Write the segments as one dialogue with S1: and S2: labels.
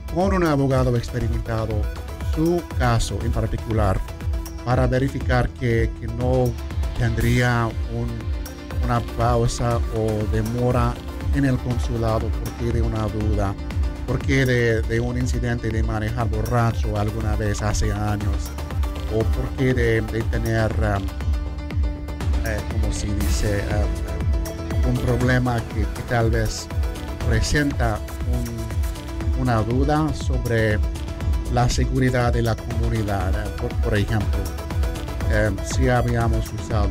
S1: con un abogado experimentado su caso en particular para verificar que no tendría una pausa o demora en el consulado porque de una duda, porque de un incidente de manejar borracho alguna vez hace años, o porque de tener, como se dice, un problema que tal vez presenta una duda sobre la seguridad de la comunidad. Por ejemplo, si habíamos usado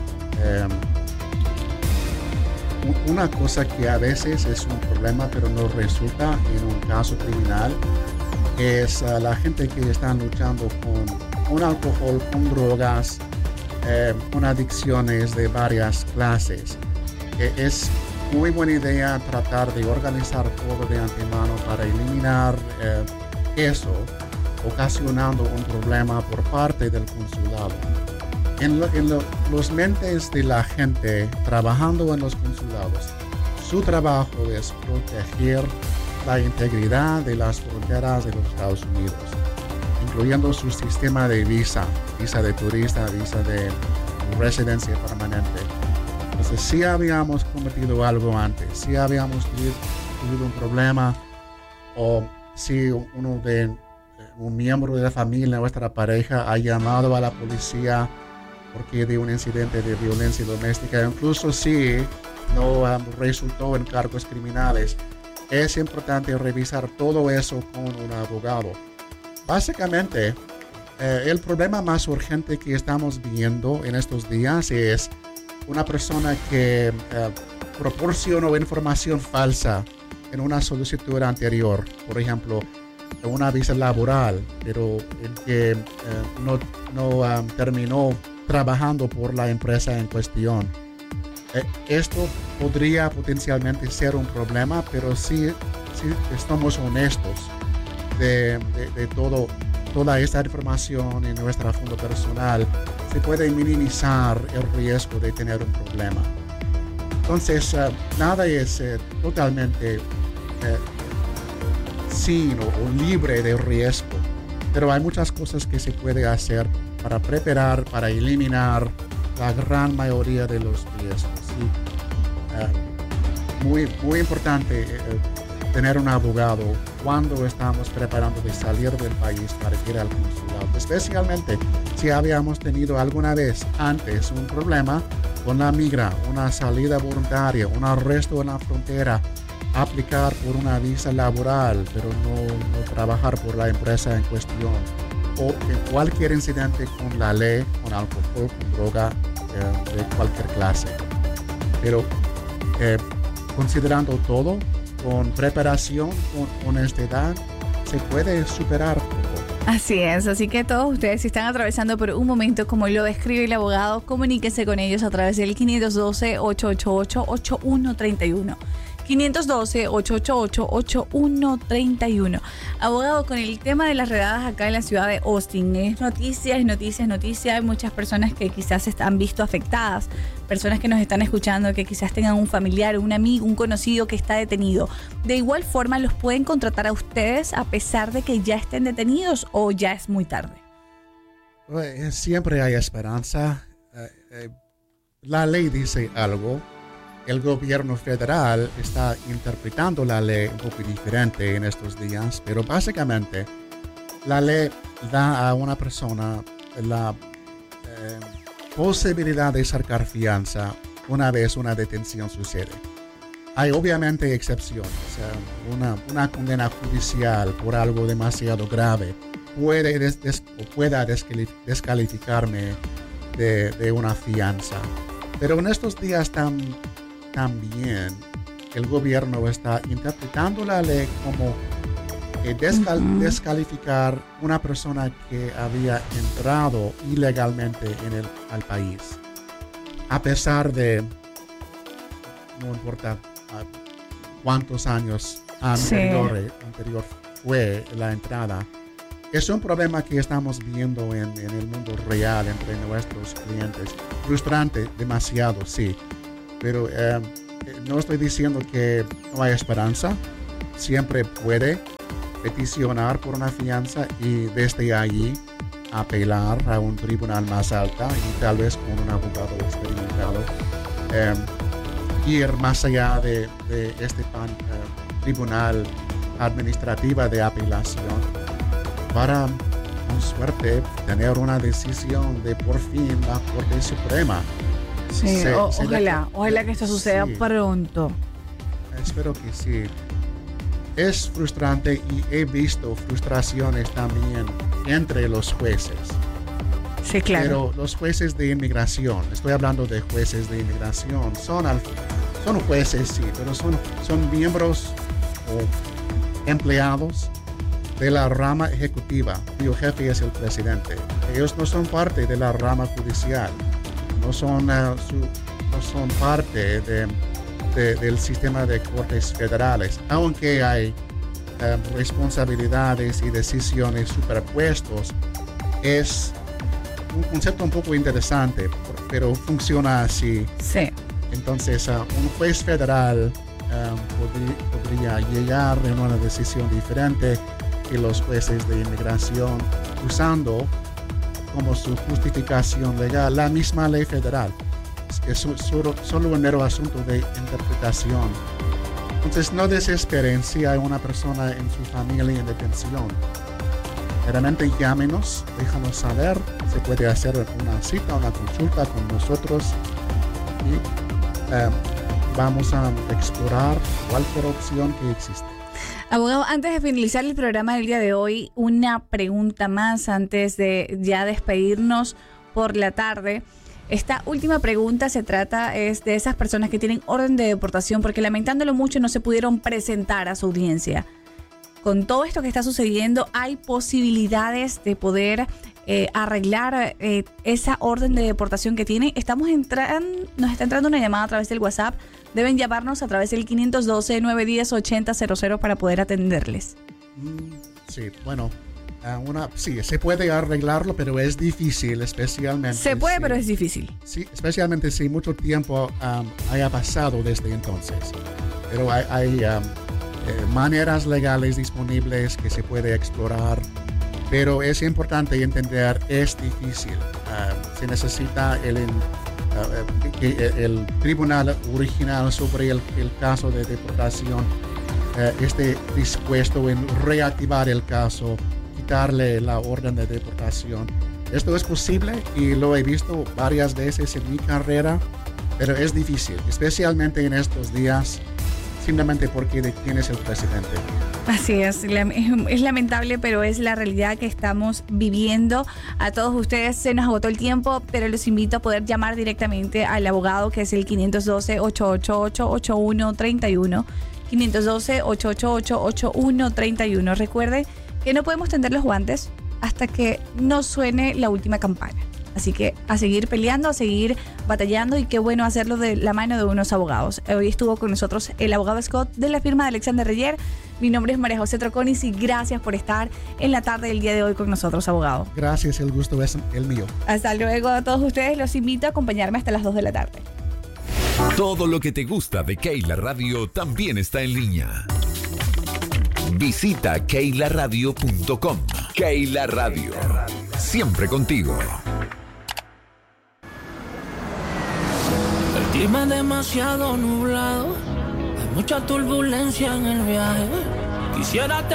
S1: una cosa que a veces es un problema pero no resulta en un caso criminal, es la gente que está luchando con alcohol, con drogas, con adicciones de varias clases. Es muy buena idea tratar de organizar todo de antemano para eliminar eso, ocasionando un problema por parte del consulado. En los mentes de la gente trabajando en los consulados, su trabajo es proteger la integridad de las fronteras de los Estados Unidos, incluyendo su sistema de visa de turista, visa de residencia permanente. Entonces, si habíamos cometido algo antes, si habíamos tenido un problema, o si un miembro de la familia, nuestra pareja, ha llamado a la policía porque de un incidente de violencia doméstica, incluso si no resultó en cargos criminales, es importante revisar todo eso con un abogado. Básicamente, el problema más urgente que estamos viendo en estos días es una persona que proporcionó información falsa en una solicitud anterior, por ejemplo, una visa laboral, pero el que no terminó trabajando por la empresa en cuestión. Esto podría potencialmente ser un problema, pero si estamos honestos de toda esta información en nuestra fondo personal, se puede minimizar el riesgo de tener un problema. Entonces, nada es totalmente sin o libre de riesgo, pero hay muchas cosas que se puede hacer para preparar, para eliminar la gran mayoría de los riesgos. Muy importante tener un abogado cuando estamos preparando de salir del país para ir al consulado, especialmente si habíamos tenido alguna vez antes un problema con la migra, una salida voluntaria, un arresto en la frontera, aplicar por una visa laboral, pero no trabajar por la empresa en cuestión, o en cualquier incidente con la ley, con alcohol, con droga, de cualquier clase. Pero considerando todo, con preparación, con honestidad, se puede superar todo.
S2: Así es, así que todos ustedes si están atravesando por un momento como lo describe el abogado, comuníquese con ellos a través del 512-888-8131. 512-888-8131. Abogado, con el tema de las redadas acá en la ciudad de Austin, es noticia. Hay muchas personas que quizás han visto afectadas, personas que nos están escuchando que quizás tengan un familiar, un amigo, un conocido que está detenido. De igual forma, ¿los pueden contratar a ustedes a pesar de que ya estén detenidos o ya es muy tarde?
S1: Siempre hay esperanza. La ley dice algo. El gobierno federal está interpretando la ley un poco diferente en estos días, pero básicamente la ley da a una persona la posibilidad de sacar fianza una vez una detención sucede. Hay obviamente excepciones. Una condena judicial por algo demasiado grave pueda descalificarme de una fianza. Pero en estos días también el gobierno está interpretando la ley como descalificar una persona que había entrado ilegalmente al país. A pesar de, no importa cuántos años anterior fue la entrada, es un problema que estamos viendo en el mundo real entre nuestros clientes. Frustrante, demasiado, sí. Pero no estoy diciendo que no hay esperanza. Siempre puede peticionar por una fianza y desde allí apelar a un tribunal más alto y tal vez con un abogado experimentado ir más allá de este tribunal administrativa de apelación para, con suerte, tener una decisión de por fin la Corte Suprema.
S2: Sí, ojalá que esto suceda pronto.
S1: Espero que sí. Es frustrante y he visto frustraciones también entre los jueces.
S2: Sí, claro.
S1: Pero los jueces de inmigración, estoy hablando de jueces de inmigración, son jueces, sí, pero son miembros o empleados de la rama ejecutiva, cuyo jefe es el presidente. Ellos no son parte de la rama judicial, no son parte del sistema de cortes federales, aunque hay responsabilidades y decisiones superpuestos. Es un concepto un poco interesante, pero funciona así.
S2: Sí.
S1: Entonces, un juez federal podría llegar a una decisión diferente que los jueces de inmigración, usando como su justificación legal la misma ley federal. Es solo un mero asunto de interpretación. Entonces, no desesperen si hay una persona en su familia en detención. Realmente llámenos, déjanos saber. Se puede hacer una cita, una consulta con nosotros y vamos a explorar cualquier opción que existe.
S2: Abogado, antes de finalizar el programa del día de hoy, una pregunta más antes de ya despedirnos por la tarde. Esta última pregunta es de esas personas que tienen orden de deportación porque, lamentándolo mucho, no se pudieron presentar a su audiencia. Con todo esto que está sucediendo, ¿hay posibilidades de poder arreglar esa orden de deportación que tienen? Nos está entrando una llamada a través del WhatsApp. Deben llamarnos a través del 512-910-8000 para poder atenderles.
S1: Sí, bueno, sí, se puede arreglarlo, pero es difícil, especialmente.
S2: Se puede, pero es difícil.
S1: Sí, especialmente si mucho tiempo haya pasado desde entonces. Pero hay maneras legales disponibles que se puede explorar, pero es importante entender, es difícil. Se necesita el tribunal original sobre el caso de deportación esté dispuesto en reactivar el caso, quitarle la orden de deportación. Esto es posible y lo he visto varias veces en mi carrera, pero es difícil, especialmente en estos días, simplemente porque de quién es el presidente.
S2: Así es lamentable, pero es la realidad que estamos viviendo. A todos ustedes se nos agotó el tiempo, pero los invito a poder llamar directamente al abogado, que es el 512-888-8131. 512-888-8131. Recuerde que no podemos tender los guantes hasta que no suene la última campana. Así que a seguir peleando, a seguir batallando, y qué bueno hacerlo de la mano de unos abogados. Hoy estuvo con nosotros el abogado Scott de la firma de Alexander Reyer. Mi nombre es María José Troconis y gracias por estar en la tarde del día de hoy con nosotros, abogado.
S1: Gracias, el gusto es el mío.
S2: Hasta luego a todos ustedes. Los invito a acompañarme hasta las 2 de la tarde.
S3: Todo lo que te gusta de Keila Radio también está en línea. Visita keilaradio.com. Keila Radio. Siempre contigo.
S4: El clima es demasiado nublado, hay mucha turbulencia en el viaje. Quisiera